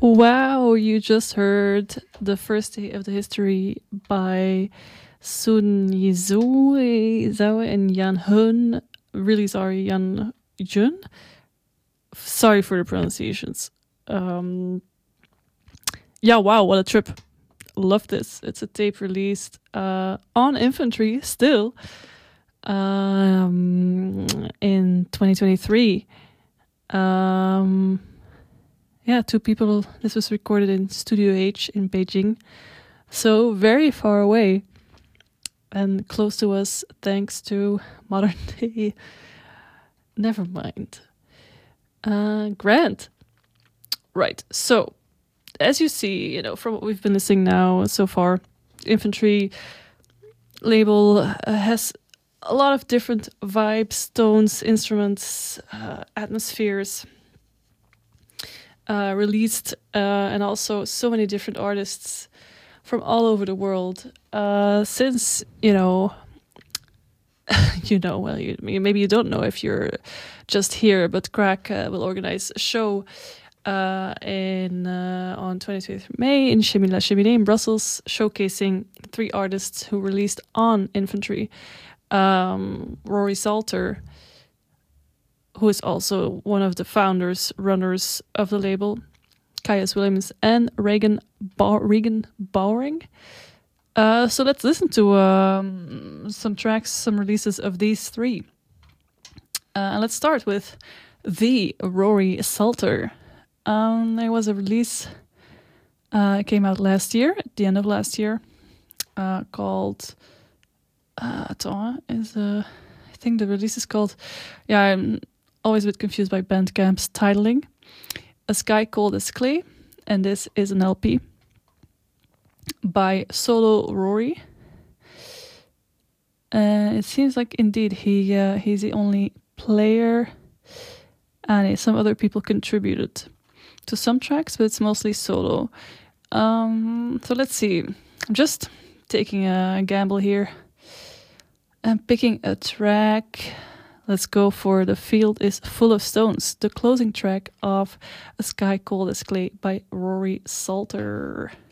Wow, you just heard the first day of the history by Sun Yizue Zhao and Yan Hun. Really sorry, Yan Jun. Sorry for the pronunciations. Yeah, wow, what a trip. Love this. It's a tape released on Infantry still in 2023. Yeah, two people. This was recorded in Studio H in Beijing. So very far away and close to us thanks to modern day. Never mind. Grant. Right. So, as you see, from what we've been listening now so far, Infantry label has a lot of different vibes, tones, instruments, atmospheres. Released and also so many different artists from all over the world. Since well, maybe you don't know if you're just here, but Crack will organize a show on 23rd May in Chemie La Cheminée in Brussels, showcasing 3 artists who released on Infantry. Rory Salter, who is also one of the runners of the label, Caius Williams, and Regan Bowring. So let's listen to some tracks, some releases of these 3. And let's start with the Rory Salter. There was a release, it came out last year, at the end of last year, called... I think the release is called... I'm always a bit confused by Bandcamp's titling. A Sky Cold as Clay, and this is an LP by Solo Rory. It seems like indeed he's the only player, and some other people contributed to some tracks, but it's mostly solo. So let's see. I'm just taking a gamble here and picking a track. Let's go for The Field is Full of Stones, the closing track of A Sky Cold as Clay by Rory Salter.